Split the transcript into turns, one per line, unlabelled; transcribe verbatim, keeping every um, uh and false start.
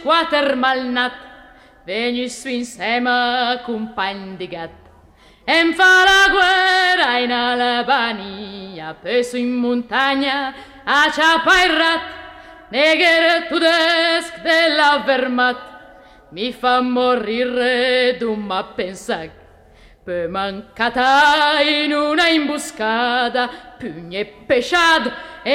squatter malnat, vegnus insieme compagn de gat. Em fa la guerra in Albania, peso in montagna, a Ciapairrat, negher tudesc della Wehrmacht, mi fa morire d'un ma pensac. Poi mancata in una imboscata, pugno e pesciato,